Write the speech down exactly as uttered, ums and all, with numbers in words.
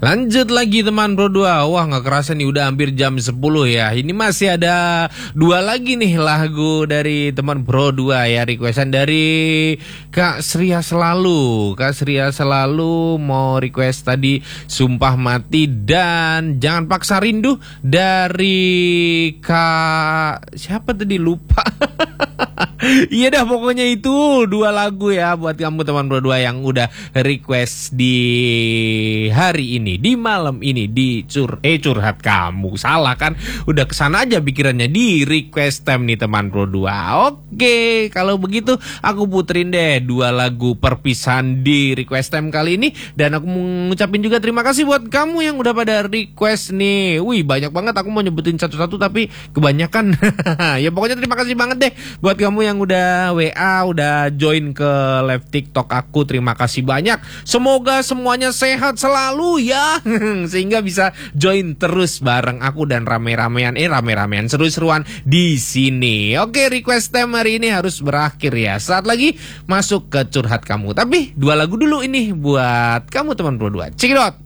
Lanjut lagi teman Pro dua. Wah gak kerasa nih udah hampir jam sepuluh ya. Ini masih ada dua lagi nih lagu dari teman Pro dua ya. Requestan dari Kak Sria Selalu. Kak Sria Selalu mau request tadi Sumpah Mati dan Jangan Paksa Rindu dari Kak siapa tadi lupa. Iya dah pokoknya itu dua lagu ya buat kamu teman Pro dua yang udah request di hari ini, di malam ini, di cur eh curhat kamu. Salah kan? Udah kesana aja pikirannya, di request time nih teman Pro dua. Oke, kalau begitu aku puterin deh dua lagu perpisahan di request time kali ini. Dan aku mau ngucapin juga terima kasih buat kamu yang udah pada request nih. Wih banyak banget, aku mau nyebutin satu-satu tapi kebanyakan. Ya pokoknya terima kasih banget deh buat kamu yang udah W A, udah join ke live TikTok aku. Terima kasih banyak. Semoga semuanya sehat selalu ya. Sehingga bisa join terus bareng aku dan rame-ramean eh rame-ramean seru-seruan di sini. Oke, request time hari ini harus berakhir ya. Saat lagi masuk ke curhat kamu. Tapi dua lagu dulu ini buat kamu teman Pro dua. Check it out.